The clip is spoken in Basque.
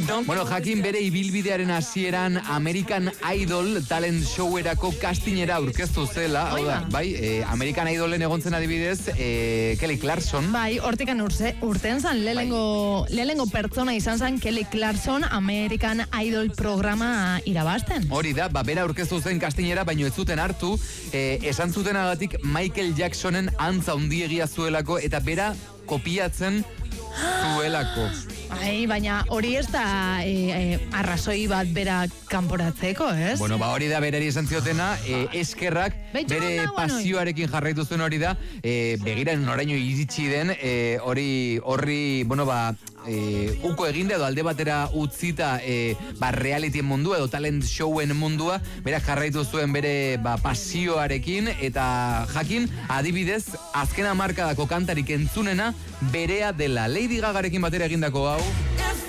Bueno, Jakin bere ibilbidearen hasieran American Idol talent showerako castingera aurkeztu zela, hau da, bai, American Idolen egontzen adibidez, Kelly Clarkson. Bai, hortikan urten zan, lehenengo pertsona izan zan Kelly Clarkson American Idol programa irabazten. Hori da, bera aurkeztu zen castingera, baino ez zuten hartu, esan zutenagatik Michael Jacksonen antza handiegia zuelako, eta bera kopiatzen zuelako. Ai, baina hori ez da arrazoi bat bera kanporatzeko, ez? Bueno, hori da berari esan ziotena, eskerrak bere pasioarekin jarraitu zuen hori da, begiran noraino iritsi den, horri, bueno, uko eginde edo alde batera utzita realityen mundua edo talent showen mundua, berak jarraitu zuen bere pasioarekin, eta Jakin adibidez azken hamarkadako kantarik entzunena berea dela. Lady Gagarekin batera egindako hau.